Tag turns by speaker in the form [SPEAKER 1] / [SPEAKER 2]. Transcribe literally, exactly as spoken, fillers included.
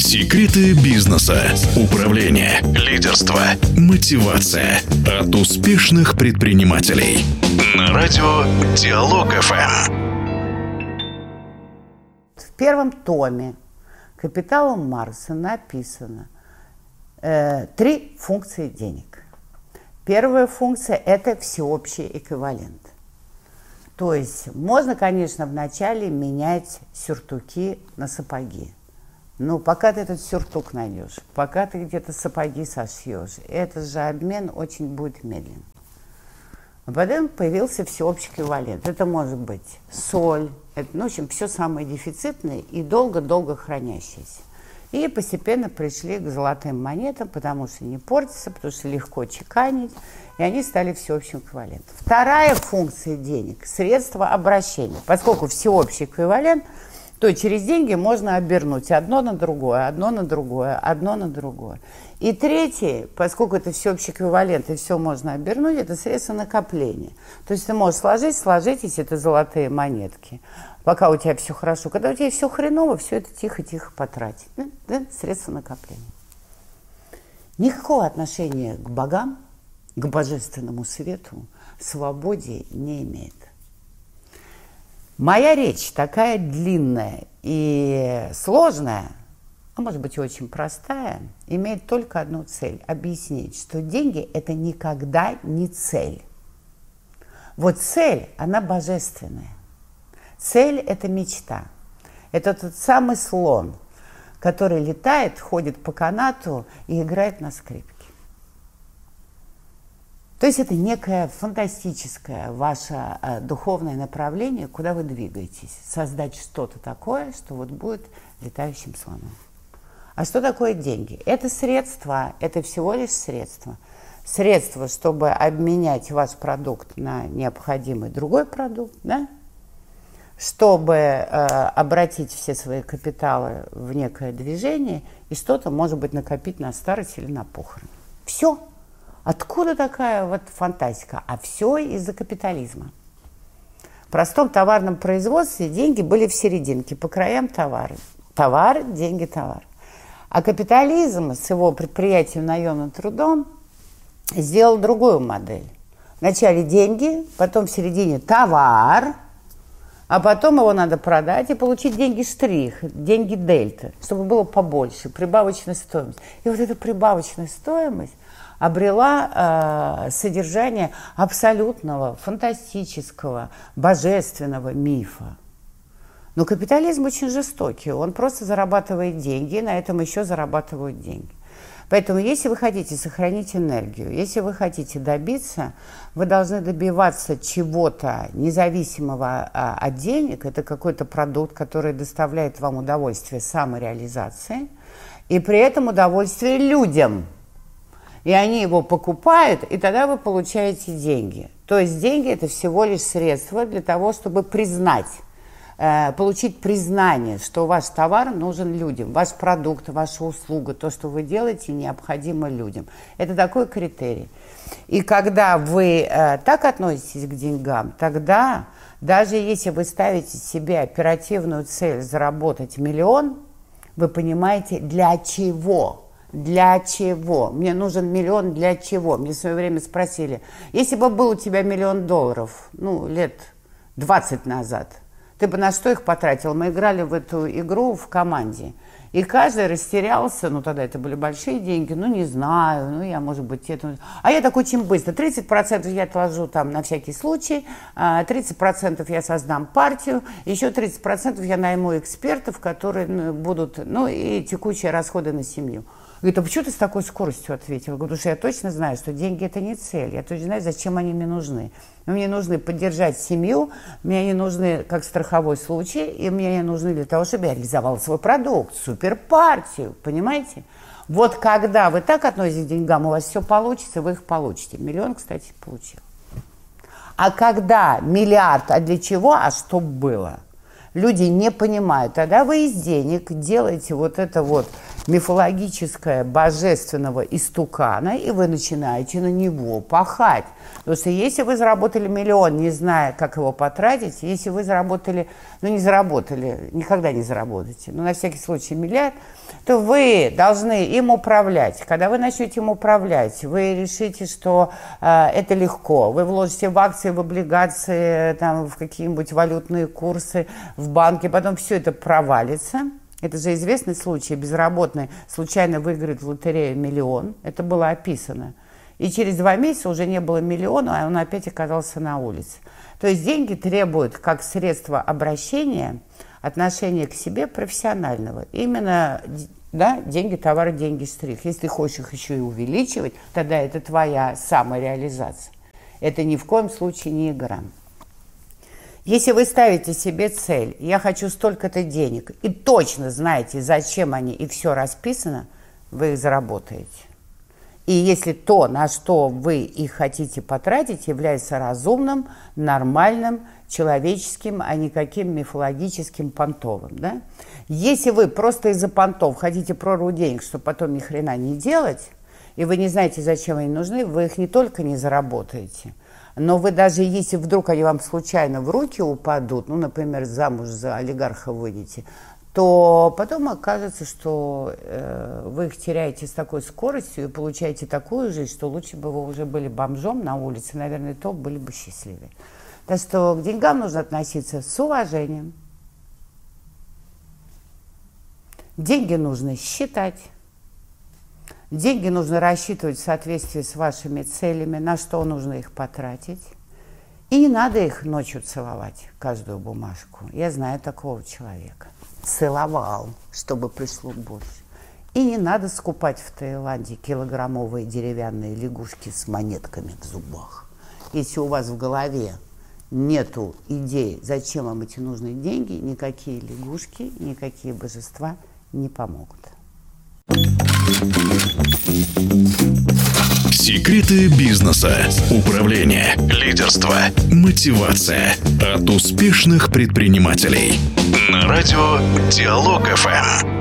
[SPEAKER 1] Секреты бизнеса, управления, лидерства, мотивация от успешных предпринимателей. На радио Диалог эф эм.
[SPEAKER 2] В первом томе «Капитала Маркса» написано э, три функции денег. Первая функция – это всеобщий эквивалент. То есть можно, конечно, вначале менять сюртуки на сапоги. Но пока ты этот сюртук найдешь, пока ты где-то сапоги сошьешь, этот же обмен очень будет медленным. А потом появился всеобщий эквивалент. Это может быть соль, это, ну, в общем, все самое дефицитное и долго-долго хранящееся. И постепенно пришли к золотым монетам, потому что не портятся, потому что легко чеканить, и они стали всеобщим эквивалентом. Вторая функция денег – средство обращения. Поскольку всеобщий эквивалент, то через деньги можно обернуть одно на другое, одно на другое, одно на другое. И третье, поскольку это всеобщий эквивалент и все можно обернуть, это средство накопления. То есть ты можешь сложить, сложить, если это золотые монетки, пока у тебя все хорошо. Когда у тебя все хреново, все это тихо-тихо потратить. Да? Да? Средство накопления. Никакого отношения к богам, к божественному свету, свободе не имеет. Моя речь такая длинная и сложная, а может быть очень простая, имеет только одну цель – объяснить, что деньги – это никогда не цель. Вот цель, она божественная. Цель – это мечта. Это тот самый слон, который летает, ходит по канату и играет на скрипке. То есть это некое фантастическое ваше э, духовное направление, куда вы двигаетесь. Создать что-то такое, что вот будет летающим слоном. А что такое деньги? Это средства, это всего лишь средства. Средства, чтобы обменять ваш продукт на необходимый другой продукт, да? Чтобы э, обратить все свои капиталы в некое движение и что-то, может быть, накопить на старость или на похороны. Все. Откуда такая вот фантастика? А все из-за капитализма. В простом товарном производстве деньги были в серединке, по краям товары. Товар, деньги, товар. А капитализм с его предприятием наемным трудом сделал другую модель. Вначале деньги, потом в середине товар, а потом его надо продать и получить деньги штрих, деньги дельта, чтобы было побольше, прибавочная стоимость. И вот эта прибавочная стоимость обрела э, содержание абсолютного, фантастического, божественного мифа. Но капитализм очень жестокий, он просто зарабатывает деньги, и на этом еще зарабатывают деньги. Поэтому, если вы хотите сохранить энергию, если вы хотите добиться, вы должны добиваться чего-то независимого а, от денег. Это какой-то продукт, который доставляет вам удовольствие самореализации, и при этом удовольствие людям. И они его покупают, и тогда вы получаете деньги. То есть деньги – это всего лишь средство для того, чтобы признать, э, получить признание, что ваш товар нужен людям, ваш продукт, ваша услуга, то, что вы делаете, необходимо людям. Это такой критерий. И когда вы э, так относитесь к деньгам, тогда даже если вы ставите себе оперативную цель заработать миллион, вы понимаете, для чего. Для чего? Мне нужен миллион для чего? Мне в свое время спросили, если бы был у тебя миллион долларов, ну, лет двадцать назад, ты бы на что их потратил? Мы играли в эту игру в команде, и каждый растерялся, ну, тогда это были большие деньги, ну, не знаю, ну, я, может быть, это... А я так очень быстро, тридцать процентов я отложу там на всякий случай, тридцать процентов я создам партию, еще тридцать процентов я найму экспертов, которые будут, ну, и текущие расходы на семью. Говорит, а почему ты с такой скоростью ответила? Говорю, потому что я точно знаю, что деньги – это не цель. Я точно знаю, зачем они мне нужны. Мне нужны поддержать семью, мне они нужны как страховой случай, и мне они нужны для того, чтобы я реализовала свой продукт, суперпартию, понимаете? Вот когда вы так относитесь к деньгам, у вас все получится, вы их получите. Миллион, кстати, получил. А когда миллиард, а для чего, а что было? Люди не понимают. Тогда вы из денег делаете вот это вот мифологическое божественного истукана, и вы начинаете на него пахать. Потому что если вы заработали миллион, не зная, как его потратить, если вы заработали, ну не заработали, никогда не заработаете, но на всякий случай миллиард, то что вы должны им управлять. Когда вы начнете им управлять, вы решите, что э, это легко. Вы вложите в акции, в облигации, там, в какие-нибудь валютные курсы, в банки, потом все это провалится. Это же известный случай. Безработный случайно выиграет в лотерею миллион. Это было описано. И через два месяца уже не было миллиона, а он опять оказался на улице. То есть деньги требуют как средство обращения отношения к себе профессионального. Именно, да, деньги, товары, деньги, штрих. Если ты хочешь их еще и увеличивать, тогда это твоя самореализация. Это ни в коем случае не игра. Если вы ставите себе цель, я хочу столько-то денег, и точно знаете, зачем они, и все расписано, вы их заработаете. И если то, на что вы их хотите потратить, является разумным, нормальным, человеческим, а не каким мифологическим, понтовым. Да? Если вы просто из-за понтов хотите прорву денег, чтобы потом ни хрена не делать, и вы не знаете, зачем они нужны, вы их не только не заработаете, но вы даже, если вдруг они вам случайно в руки упадут, ну, например, замуж за олигарха выйдете, то потом окажется, что э, вы их теряете с такой скоростью и получаете такую жизнь, что лучше бы вы уже были бомжом на улице, наверное, то были бы счастливее. Так что к деньгам нужно относиться с уважением. Деньги нужно считать. Деньги нужно рассчитывать в соответствии с вашими целями, на что нужно их потратить. И не надо их ночью целовать, каждую бумажку. Я знаю такого человека. Целовал, чтобы пришло больше. И не надо скупать в Таиланде килограммовые деревянные лягушки с монетками в зубах. Если у вас в голове нету идеи, зачем вам эти нужны деньги, никакие лягушки, никакие божества не помогут.
[SPEAKER 1] Секреты бизнеса, управления, лидерства, мотивация от успешных предпринимателей. На радио Диалог эф эм.